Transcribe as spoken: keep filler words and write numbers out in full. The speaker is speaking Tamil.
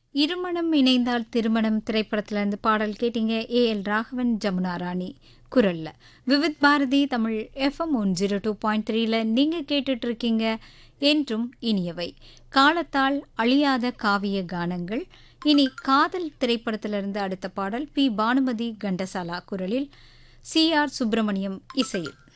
இருமணம் இணைந்தால் திருமணம் திரைப்படத்திலிருந்து பாடல் கேட்டீங்க. ஏ எல் ராகவன், ஜமுனா ராணி குரல்ல. Vividh Bharathi Tamil FM one zero two point த்ரீல நீங்க கேட்டுட்டு இருக்கீங்க. என்றும் இனியவை காலத்தால் அழியாத காவிய கானங்கள். இனி காதல் திரைப்படத்திலிருந்து அடுத்த பாடல் பி பானுமதி கண்டசாலா குரலில், சி ஆர் சுப்பிரமணியம் இசையில்.